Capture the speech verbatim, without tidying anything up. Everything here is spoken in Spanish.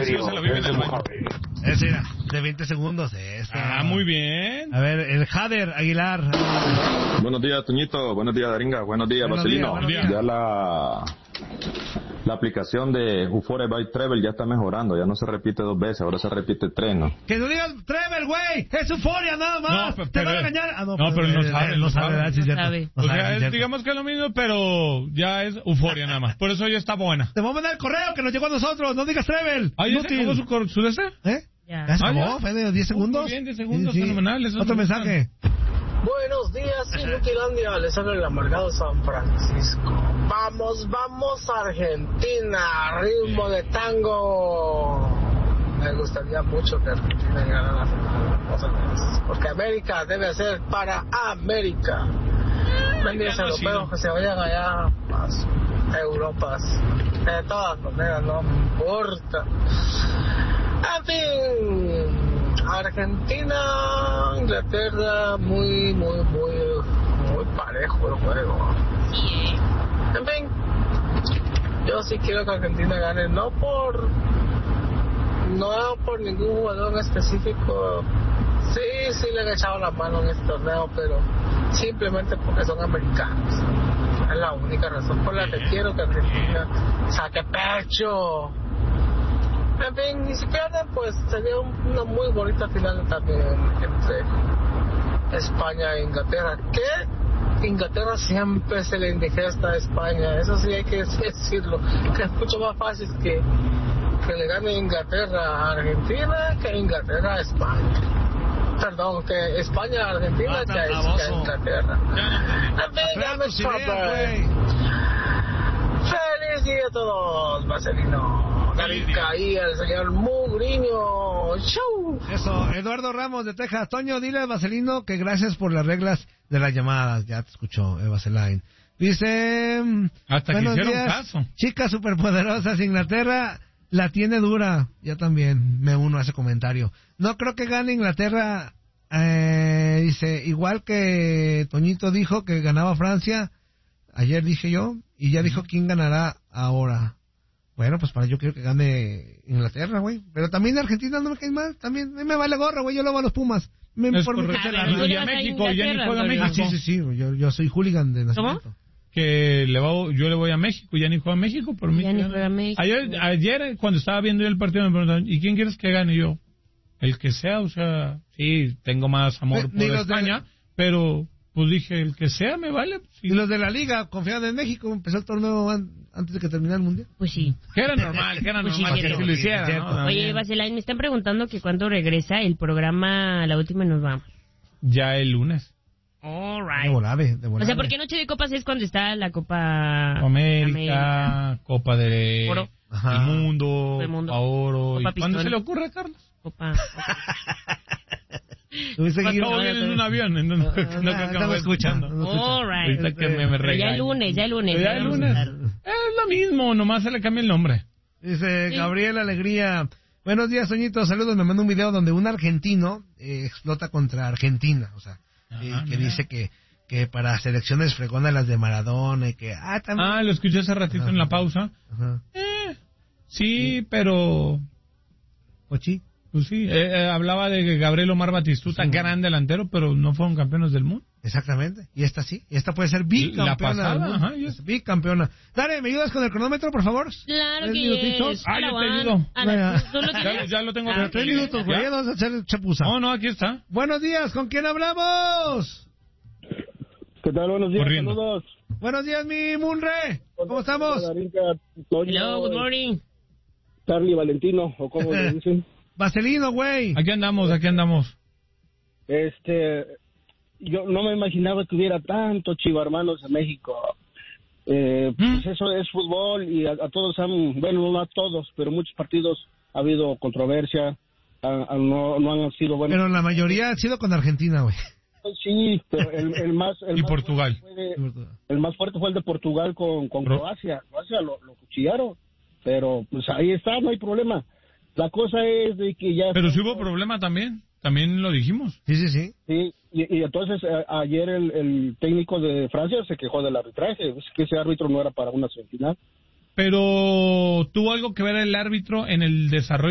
sí, se lo vive en el baño. Ese era, de veinte segundos. Esta. Ah, muy bien. A ver, el Jader Aguilar. Buenos días, Toñito. Buenos días, Daringa. Buenos días, Buenos Vaselino. días, buenos días. Ya la... La aplicación de Euphoria by Travel ya está mejorando, ya no se repite dos veces, ahora se repite tres, ¿no? Que no digas Travel, güey, es Euphoria nada más. No, pero, te van a pero, engañar. Ah, no, no, pero no eh, sabe, eh, no no sabe, sabe. ¿verdad? Sí, es No cierto. sabe. No O sabe, sea, sí, es, cierto. digamos que es lo mismo, pero ya es Euforia nada más. Por eso ya está buena. Te voy a mandar el correo que nos llegó a nosotros, no digas Travel. ¿Ah, ya se acabó su, cor- su deseo? ¿Eh? Ya. ¿Ya se Ah, acabó? ya. ¿Fue de diez segundos? Muy bien, diez segundos, Sí, sí. fenomenal. Eso Otro me gusta. mensaje. Buenos días, Inutilandia. Les habla el amargado San Francisco. Vamos, vamos Argentina, ritmo de tango. Me gustaría mucho que Argentina llegara a la final, porque América debe ser para América. Benditos europeos que se vayan allá a las Europas. De todas maneras, no me importa. En fin. Argentina, Inglaterra, muy, muy, muy, muy parejo el juego. Sí, En fin, yo sí quiero que Argentina gane, no por, no por ningún jugador en específico. Sí, sí le han echado la mano en este torneo, pero simplemente porque son americanos. Es la única razón por la que quiero que Argentina saque pecho. En fin, y si pierden, pues sería una muy bonita final también entre España e Inglaterra. Que Inglaterra siempre se le indigesta a España, eso sí hay que decirlo, que es mucho más fácil que, que le gane Inglaterra a Argentina que Inglaterra a España. Perdón, que España a Argentina Ah, que, a, baboso. que a Inglaterra. En fin, Espera dame tus ideas, chopper. güey. Feliz día a todos, Marcelino. Darinka y el señor Mugriño. ¡Chau! Eso, Eduardo Ramos de Texas. Toño, dile a Vaselino que gracias por las reglas de las llamadas. Ya te escuchó, Eva Celain. Dice... Hasta que buenos hicieron días, caso. Chicas superpoderosas, Inglaterra la tiene dura. Yo también me uno a ese comentario. No creo que gane Inglaterra. Eh, dice, igual que Toñito dijo que ganaba Francia. Ayer dije yo. Y ya dijo quién ganará ahora. Bueno, pues para yo quiero que gane Inglaterra, güey. Pero también Argentina no me cae mal. También me vale gorra, güey. Yo lo hago a los Pumas. Me Es por mi correcto. que se la- A ver, tú Y le a vas a México, ya ni Inglaterra, juega Antonio. Ah, México. sí, sí, sí. güey. Yo, yo soy hooligan de nacimiento. Que le va, yo le voy a México, ya ni juega México por mí. Ya ni juega México. Ayer, ayer cuando estaba viendo yo el partido me preguntaron, ¿y quién quieres que gane? Yo, el que sea, o sea, sí, tengo más amor Ni por los de- España, pero pues dije, el que sea me vale. Sí. Y los de la liga confían en México. Empezó el torneo an- antes de que terminara el mundial. Pues sí. Que era normal, que era Pues sí, normal que cierto. así lo hiciera, Cierto. ¿no? Oye, Vaselain, me están preguntando que cuándo regresa el programa La Última y Nos Vamos. Ya el lunes. All De right. volave, de O volave. sea, ¿por qué Noche de Copas es cuando está la Copa América, América, Copa de Oro. Ajá. el mundo, Copa del Mundo. Copa Oro. Copa ¿Y ¿Cuándo Pistón. se le ocurre, Carlos? Copa... Tuviste que ir- Acabo de ir en un avión, en un- no creo que me estaba voy escuchando. escuchando. No escucha. All right. Ahorita que me, me Pero ya regañen. el lunes, ya el lunes. Ya el vamos a lunes. estar. Es lo mismo, nomás se le cambia el nombre. Dice Sí. Gabriel Alegría. Buenos días, Soñito. Saludos. Me manda un video donde un argentino eh, explota contra Argentina. O sea, eh, Ajá, que mira. dice que, que para selecciones fregonas las de Maradona y que... Ah, también... Ah, lo escuché hace ratito Ajá. en la pausa. Ajá. Eh, sí, pero... Ochi. Pues sí, eh, eh, hablaba de Gabriel Omar Batistuta, Sí. gran delantero, pero no fueron campeones del mundo. Exactamente. Y esta sí. Y esta puede ser bicampeona. La pasada, del mundo. ajá, y es- Es bicampeona. Dale, ¿me ayudas con el cronómetro, por favor? Claro ¿Tres que minutitos? es. Ah, yo te Juan. ayudo. A la- Venga. ¿Tú lo Ya, tienes? ya lo tengo. Ah, Pero tres ok. minutos, güey. ¿Ya? Ya vamos a hacer chapuza. No, no, aquí está. Buenos días. ¿Con quién hablamos? ¿Qué tal? Buenos días, Corriendo. saludos. Buenos días, mi Munre. ¿Cómo estamos? Darinka, Toño, Hello, good morning. Charlie Valentino, o como le dicen. Vaselino, güey. Aquí andamos, aquí andamos. Este, yo no me imaginaba que hubiera tantos chivarmanos en México. Eh, ¿Mm? Pues eso es fútbol y a, a todos han, bueno, no a todos, pero muchos partidos ha habido controversia, a- a- no, no han sido buenos. Pero la mayoría ha sido con Argentina, güey. Sí, pero el, el más... El Y más Portugal. fuerte fue de- el más fuerte fue el de Portugal con, con Pro- Croacia. Croacia lo, lo cuchillaron, pero pues ahí está, no hay problema. La cosa es de que ya... Pero si hubo problema también, también lo dijimos. Sí, sí, sí. Sí, y, y entonces a- ayer el, el técnico de Francia se quejó del arbitraje, es que ese árbitro no era para una semifinal. Pero tuvo algo que ver el árbitro en el desarrollo